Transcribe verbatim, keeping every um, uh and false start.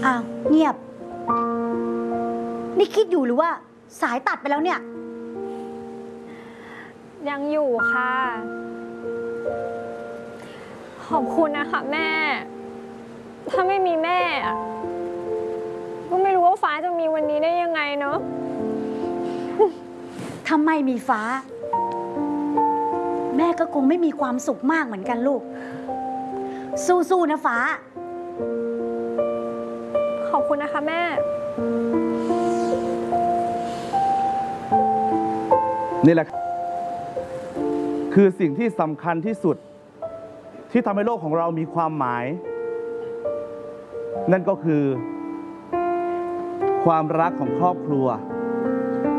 อ้าวเงียบนี่คิดอยู่หรือว่าสายตัดไปแล้วเนี่ยยังอยู่ค่ะ ขอบคุณนะคะแม่ ถ้าไม่มีแม่ก็ไม่รู้ว่าฟ้าจะมีวันนี้ได้ยังไงเนาะถ้าไม่มีฟ้าแม่ก็คงไม่มีความสุขมากเหมือนกันลูกสู้ๆนะฟ้าขอบคุณนะคะแม่นี่แหละคือสิ่งที่สำคัญที่สุดที่ทำให้โลกของเรามีความหมายนั่นก็คือความรักของครอบครัว